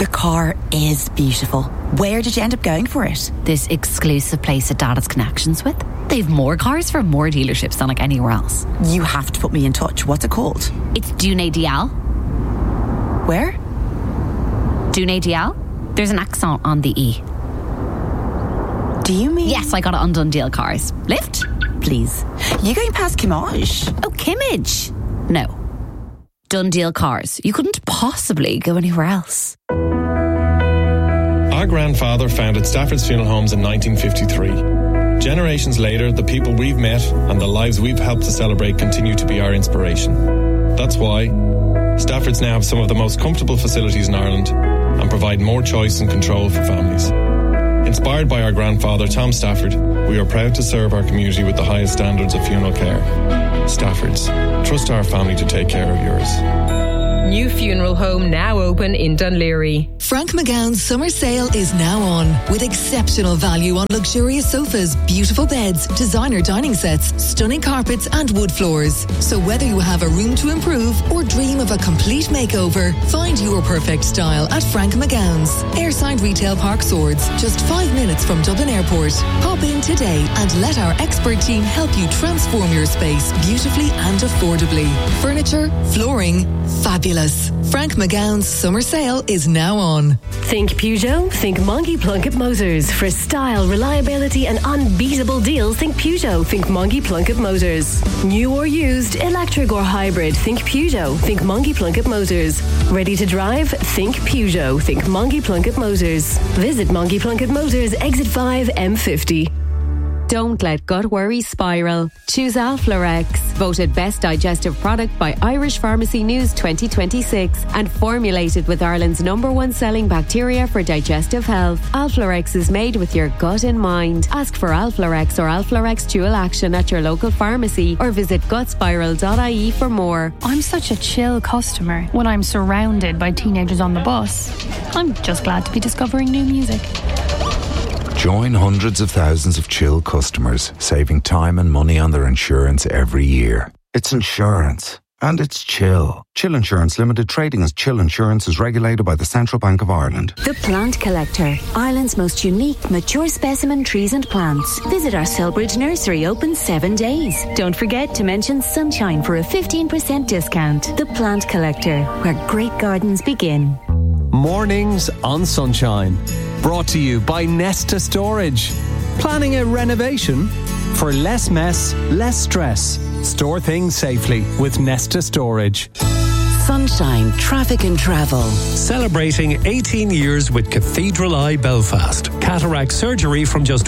The car is beautiful. Where did you end up going for it? This exclusive place that Dad has connections with. They've more cars from more dealerships than like anywhere else. You have to put me in touch. What's it called? It's Dune Dial. Where? Dune Dial. There's an accent on the E. Do you mean? Yes, I got it on Dune Dial Cars. Lift? Please. You going past Kimmage? Oh, Kimmage. No. Dune Dial Cars. You couldn't possibly go anywhere else. Our grandfather founded Stafford's Funeral Homes in 1953. Generations later, the people we've met and the lives we've helped to celebrate continue to be our inspiration. That's why Stafford's now have some of the most comfortable facilities in Ireland and provide more choice and control for families. Inspired by our grandfather, Tom Stafford, we are proud to serve our community with the highest standards of funeral care. Stafford's. Trust our family to take care of yours. New funeral home now open in Dunleary. Frank McGowan's summer sale is now on, with exceptional value on luxurious sofas, beautiful beds, designer dining sets, stunning carpets and wood floors. So whether you have a room to improve or dream of a complete makeover, find your perfect style at Frank McGowan's. Airside Retail Park Swords, just 5 minutes from Dublin Airport. Pop in today and let our expert team help you transform your space beautifully and affordably. Furniture, flooring, fabulous. Frank McGowan's summer sale is now on. Think Peugeot? Think Monkey Plunkett Motors. For style, reliability and unbeatable deals, think Peugeot. Think Monkey Plunkett Motors. New or used, electric or hybrid, think Peugeot. Think Monkey Plunkett Motors. Ready to drive? Think Peugeot. Think Monkey Plunkett Motors. Visit Monkey Plunkett Motors, exit 5 M50. Don't let gut worry spiral. Choose Alflorex, voted best digestive product by Irish Pharmacy News 2026 and formulated with Ireland's #1 selling bacteria for digestive health. Alflorex is made with your gut in mind. Ask for Alflorex or Alflorex Dual Action at your local pharmacy or visit gutspiral.ie for more. I'm such a chill customer when I'm surrounded by teenagers on the bus. I'm just glad to be discovering new music. Join hundreds of thousands of Chill customers, saving time and money on their insurance every year. It's insurance. And it's Chill. Chill Insurance Limited, trading as Chill Insurance, is regulated by the Central Bank of Ireland. The Plant Collector, Ireland's most unique, mature specimen trees and plants. Visit our Selbridge nursery, open 7 days. Don't forget to mention Sunshine for a 15% discount. The Plant Collector, where great gardens begin. Mornings on Sunshine. Brought to you by Nesta Storage. Planning a renovation? For less mess, less stress. Store things safely with Nesta Storage. Sunshine Traffic and Travel. Celebrating 18 years with Cathedral Eye Belfast. Cataract surgery from just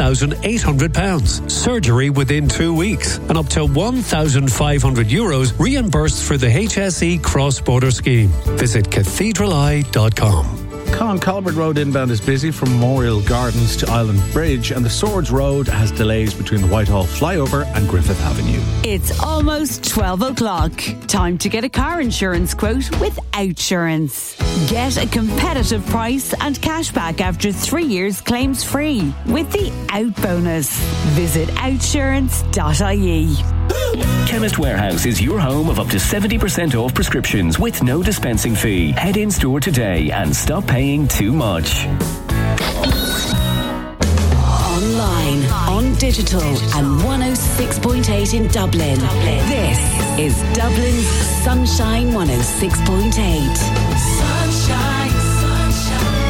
£1,800. Surgery within 2 weeks. And up to €1,500 reimbursed for the HSE cross-border scheme. Visit cathedraleye.com. Con Colbert Road inbound is busy from Memorial Gardens to Island Bridge, and the Swords Road has delays between the Whitehall flyover and Griffith Avenue. It's almost 12 o'clock. Time to get a car insurance quote with Outsurance. Get a competitive price and cashback after 3 years claims free with the Out bonus. Visit outsurance.ie. Chemist Warehouse is your home of up to 70% off prescriptions with no dispensing fee. Head in store today and stop paying too much. Online, on digital, and 106.8 in Dublin. This is Dublin's Sunshine 106.8. Sunshine, sunshine,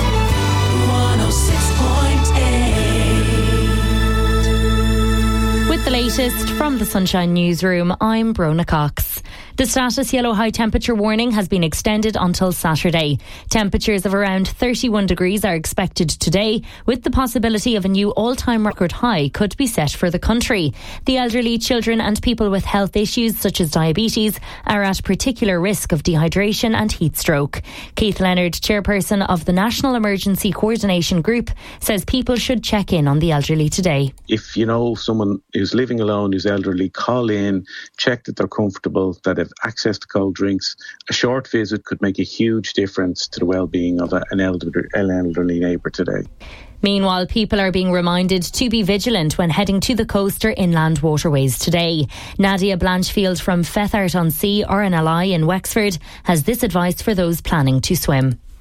106.8. With the latest from the Sunshine Newsroom, I'm Brona Cox. The status yellow high temperature warning has been extended until Saturday. Temperatures of around 31 degrees are expected today, with the possibility of a new all-time record high could be set for the country. The elderly, children and people with health issues such as diabetes are at particular risk of dehydration and heat stroke. Keith Leonard, chairperson of the National Emergency Coordination Group, says people should check in on the elderly today. If you know someone who's living alone, who's elderly, call in, check that they're comfortable, that have access to cold drinks. A short visit could make a huge difference to the well-being of an elderly neighbour today. Meanwhile, people are being reminded to be vigilant when heading to the coast or inland waterways today. Nadia Blanchfield from Fethart-on-Sea RNLI in Wexford has this advice for those planning to swim.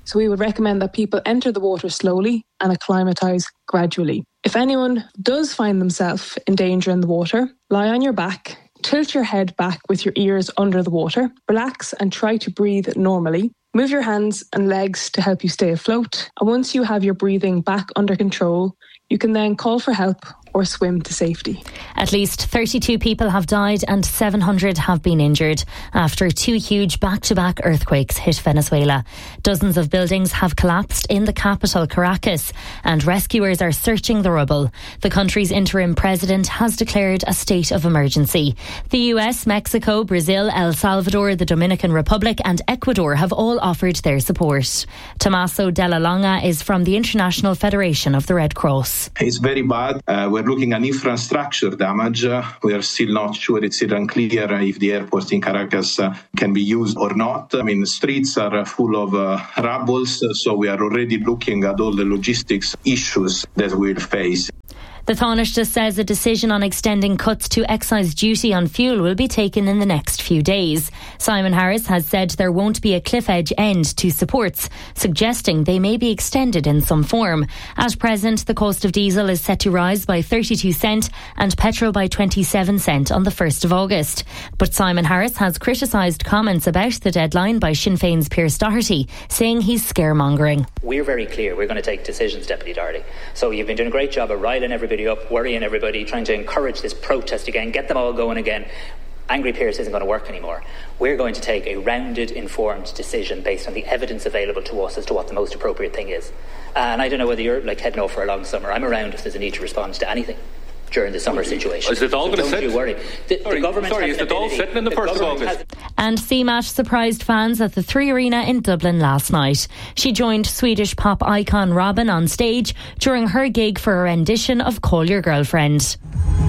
So we would recommend that people enter the water slowly and acclimatise gradually. If anyone does find themselves in danger in the water, lie on your back, tilt your head back with your ears under the water, relax and try to breathe normally. Move your hands and legs to help you stay afloat. And once you have your breathing back under control, you can then call for help or swim to safety. At least 32 people have died and 700 have been injured after 2 huge back-to-back earthquakes hit Venezuela. Dozens of buildings have collapsed in the capital, Caracas, and rescuers are searching the rubble. The country's interim president has declared a state of emergency. The US, Mexico, Brazil, El Salvador, the Dominican Republic and Ecuador have all offered their support. Tommaso Della Longa is from the International Federation of the Red Cross. It's very bad. We're looking at infrastructure damage. We are still not sure. It's still unclear if the airport in Caracas can be used or not. I mean, the streets are full of rubble, so we are already looking at all the logistics issues that we'll face. The Taoiseach says a decision on extending cuts to excise duty on fuel will be taken in the next few days. Simon Harris has said there won't be a cliff edge end to supports, suggesting they may be extended in some form. At present, the cost of diesel is set to rise by 32 cents and petrol by 27 cents on the 1st of August. But Simon Harris has criticised comments about the deadline by Sinn Féin's Pearse Doherty, saying he's scaremongering. We're very clear. We're going to take decisions, Deputy Doherty. So you've been doing a great job of riling everybody up, worrying everybody, trying to encourage this protest again, get them all going again. Angry Pearse isn't going to work anymore. We're going to take a rounded, informed decision based on the evidence available to us as to what the most appropriate thing is. And I don't know whether you're heading off for a long summer. I'm around if there's a need to respond to anything during the summer situation. Is it all going to sit? Don't you worry. The government is it all sitting in the 1st of August? And CMAT surprised fans at the Three Arena in Dublin last night. She joined Swedish pop icon Robyn on stage during her gig for a rendition of Call Your Girlfriend.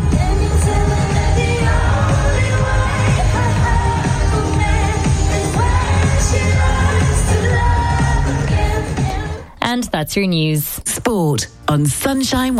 And that's your news. Sport on Sunshine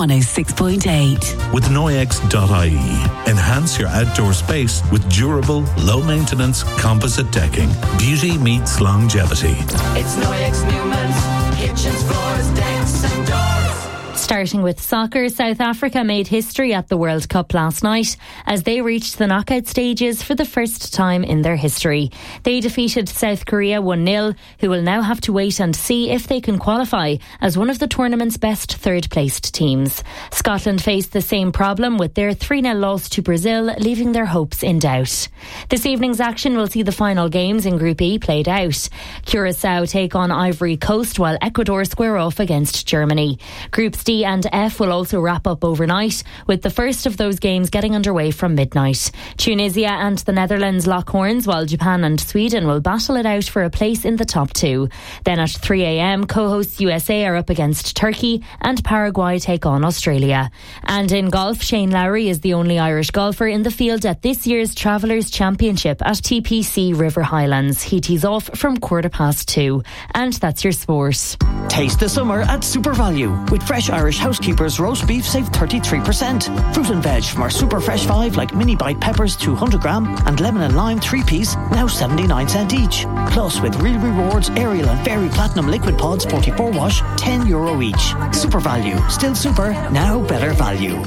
106.8. With Noyex.ie. Enhance your outdoor space with durable, low-maintenance composite decking. Beauty meets longevity. It's Noyex Newman's kitchens, floors, decks and doors. Starting with soccer, South Africa made history at the World Cup last night as they reached the knockout stages for the first time in their history. They defeated South Korea 1-0, who will now have to wait and see if they can qualify as one of the tournament's best third-placed teams. Scotland faced the same problem with their 3-0 loss to Brazil, leaving their hopes in doubt. This evening's action will see the final games in Group E played out. Curacao take on Ivory Coast while Ecuador square off against Germany. Groups D and F will also wrap up overnight, with the first of those games getting underway from midnight. Tunisia and the Netherlands lock horns, while Japan and Sweden will battle it out for a place in the top 2. Then at 3 a.m, co-hosts USA are up against Turkey and Paraguay take on Australia. And in golf, Shane Lowry is the only Irish golfer in the field at this year's Travellers' Championship at TPC River Highlands. He tees off from 2:15. And that's your sport. Taste the summer at Super Value. With fresh Irish Housekeepers roast beef, save 33%. Fruit and veg from our Super Fresh 5 like mini bite peppers 200 gram and lemon and lime 3-piece, now 79 cent each. Plus with Real Rewards, Ariel and Fairy Platinum Liquid Pods 44 wash, €10 each. Super Value. Still super, now better value.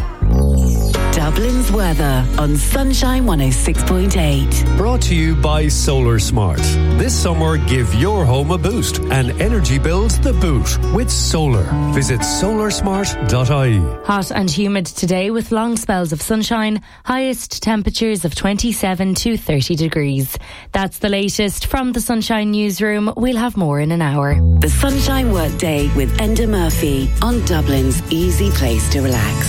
Dublin's weather on Sunshine 106.8. Brought to you by Solar Smart. This summer, give your home a boost and energy bills the boot with solar. Visit solarsmart.ie. Hot and humid today with long spells of sunshine, highest temperatures of 27 to 30 degrees. That's the latest from the Sunshine Newsroom. We'll have more in an hour. The Sunshine Workday with Enda Murphy on Dublin's easy place to relax.